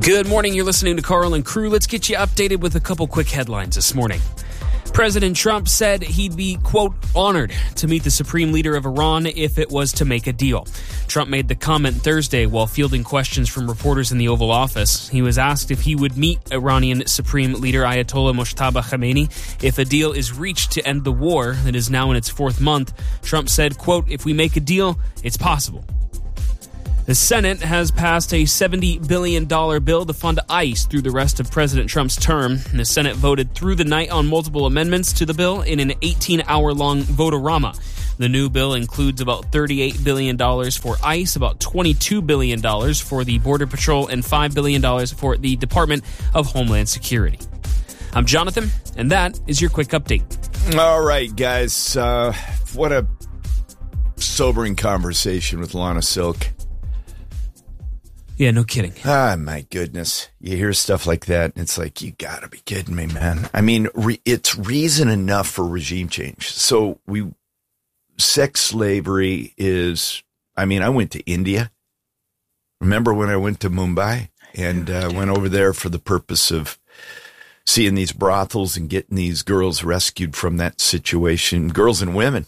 Good morning. You're listening to Carl and Crew. Let's get you updated with a couple quick headlines this morning. President Trump said he'd be, quote, honored to meet the supreme leader of Iran if it was to make a deal. Trump made the comment Thursday while fielding questions from reporters in the Oval Office. He was asked if he would meet Iranian Supreme Leader Ayatollah Mojtaba Khamenei if a deal is reached to end the war that is now in its fourth month. Trump said, quote, if we make a deal, it's possible. The Senate has passed a $70 billion bill to fund ICE through the rest of President Trump's term. The Senate voted through the night on multiple amendments to the bill in an 18-hour-long vote-a-rama. The new bill includes about $38 billion for ICE, about $22 billion for the Border Patrol, and $5 billion for the Department of Homeland Security. I'm Jonathan, and that is your quick update. All right, guys. What a sobering conversation with Lana Silk. Yeah, no kidding. Ah, my goodness. You hear stuff like that, and it's like, you gotta be kidding me, man. I mean, it's reason enough for regime change. So sex slavery is, I went to India. Remember when I went to Mumbai and went over there for the purpose of seeing these brothels and getting these girls rescued from that situation, girls and women.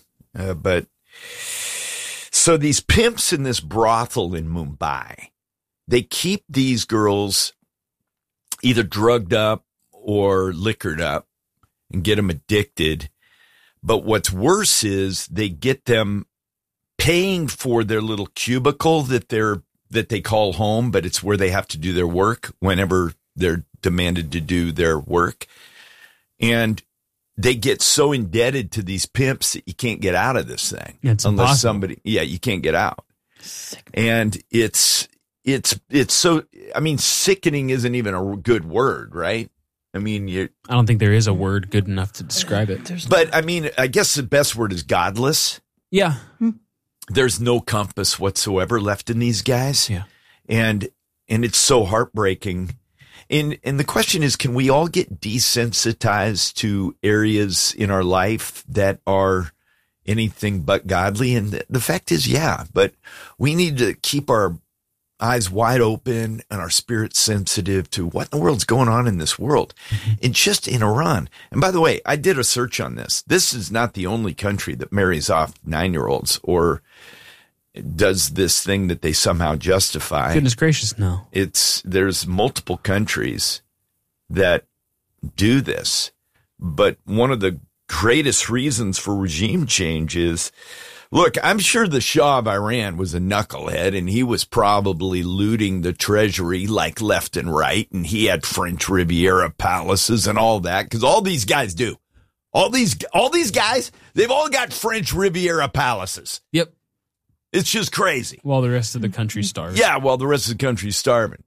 So these pimps in this brothel in Mumbai, they keep these girls either drugged up or liquored up and get them addicted. But what's worse is they get them paying for their little cubicle that they call home, but it's where they have to do their work whenever they're demanded to do their work. And they get so indebted to these pimps that you can't get out of this thing. It's impossible. You can't get out. And it's so, sickening isn't even a good word, right? I don't think there is a word good enough to describe it. But I guess the best word is godless. Yeah. There's no compass whatsoever left in these guys. Yeah. And it's so heartbreaking. And the question is, can we all get desensitized to areas in our life that are anything but godly? And the fact is, yeah, but we need to keep our eyes wide open and our spirit sensitive to what in the world's going on in this world and just in Iran. And by the way, I did a search on this. This is not the only country that marries off 9-year-olds or does this thing that they somehow justify. Goodness gracious, no. There's multiple countries that do this. But one of the greatest reasons for regime change is, look, I'm sure the Shah of Iran was a knucklehead, and he was probably looting the treasury like left and right, and he had French Riviera palaces and all that, because all these guys do. All these guys, they've all got French Riviera palaces. Yep. It's just crazy. While the rest of the country's starving. Yeah, while the rest of the country's starving.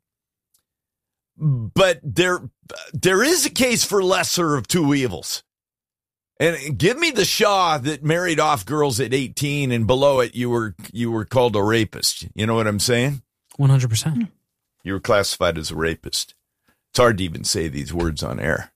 But there is a case for lesser of two evils. And give me the Shah that married off girls at 18 and below it you were called a rapist. You know what I'm saying? 100%. You were classified as a rapist. It's hard to even say these words on air.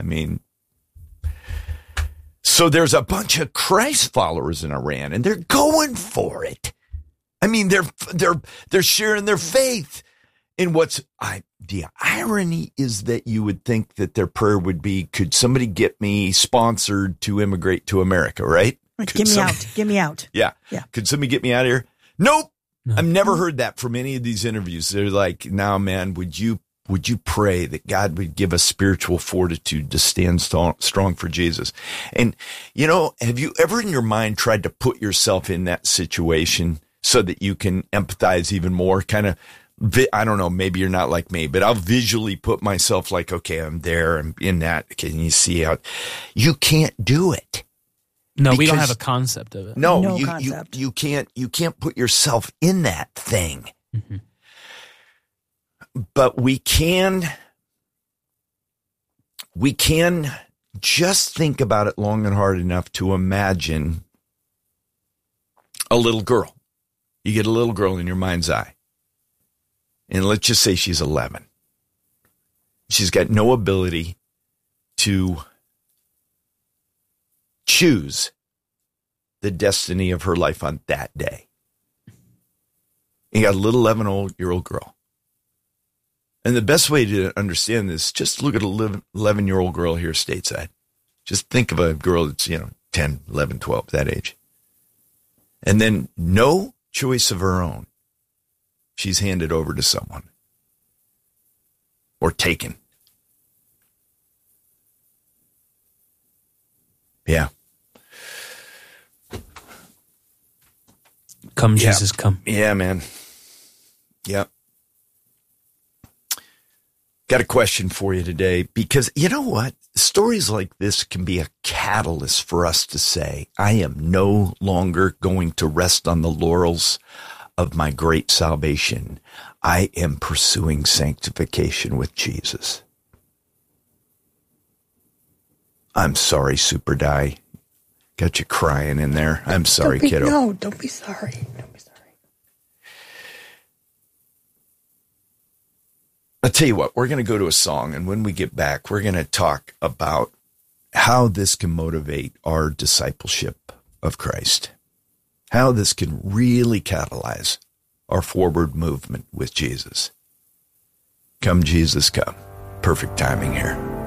So there's a bunch of Christ followers in Iran, and they're going for it. They're sharing their faith. And the irony is that you would think that their prayer would be, could somebody get me sponsored to immigrate to America, right? Get me out. Yeah. Could somebody get me out of here? Nope. No. I've never heard that from any of these interviews. They're like, now, man, would you pray that God would give us spiritual fortitude to stand strong for Jesus? And, have you ever in your mind tried to put yourself in that situation so that you can empathize even more? Kind of, I don't know, maybe you're not like me, but I'll visually put myself like, okay, I'm there, I'm in that. Can you see how you can't do it? No, we don't have a concept of it. No, concept. You can't put yourself in that thing. Mm-hmm. But we can just think about it long and hard enough to imagine a little girl. You get a little girl in your mind's eye. And let's just say she's 11. She's got no ability to choose the destiny of her life on that day. You got a little 11-year-old girl. And the best way to understand this, just look at an 11-year-old girl here stateside. Just think of a girl that's, 10, 11, 12, that age. And then no choice of her own. She's handed over to someone. Or taken. Yeah. Come, Jesus, come. Yeah, man. Yep. Got a question for you today, because you know what? Stories like this can be a catalyst for us to say, I am no longer going to rest on the laurels of my great salvation. I am pursuing sanctification with Jesus. I'm sorry, Super Die. Got you crying in there. I'm sorry, kiddo. No, don't be sorry. Don't be sorry. I'll tell you what, we're going to go to a song, and when we get back, we're going to talk about how this can motivate our discipleship of Christ, how this can really catalyze our forward movement with Jesus. Come, Jesus, come. Perfect timing here.